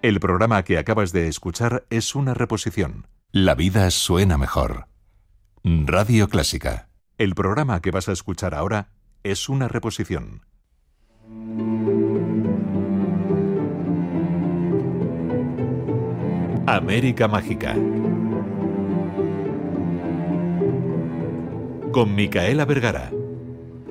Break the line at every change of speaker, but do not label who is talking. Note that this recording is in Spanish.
El programa que acabas de escuchar es una reposición. La vida suena mejor. Radio Clásica. El programa que vas a escuchar ahora es una reposición. América Mágica. Con Micaela Vergara.